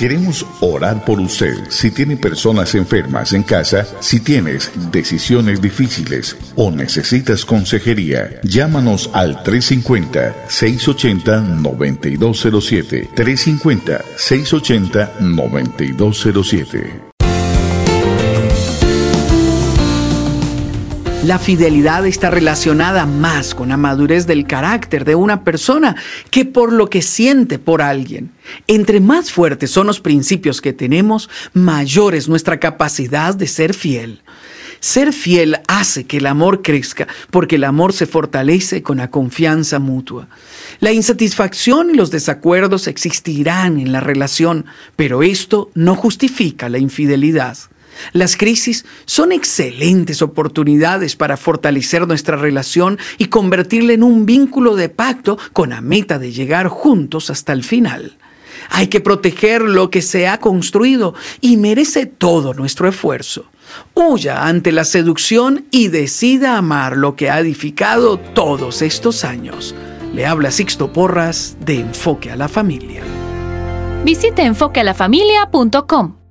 Queremos orar por usted. Si tiene personas enfermas en casa, si tienes decisiones difíciles o necesitas consejería, llámanos al 350-680-9207. 350-680-9207. La fidelidad está relacionada más con la madurez del carácter de una persona que por lo que siente por alguien. Entre más fuertes son los principios que tenemos, mayor es nuestra capacidad de ser fiel. Ser fiel hace que el amor crezca, porque el amor se fortalece con la confianza mutua. La insatisfacción y los desacuerdos existirán en la relación, pero esto no justifica la infidelidad. Las crisis son excelentes oportunidades para fortalecer nuestra relación y convertirla en un vínculo de pacto con la meta de llegar juntos hasta el final. Hay que proteger lo que se ha construido y merece todo nuestro esfuerzo. Huya ante la seducción y decida amar lo que ha edificado todos estos años. Le habla Sixto Porras de Enfoque a la Familia. Visite enfoquealafamilia.com.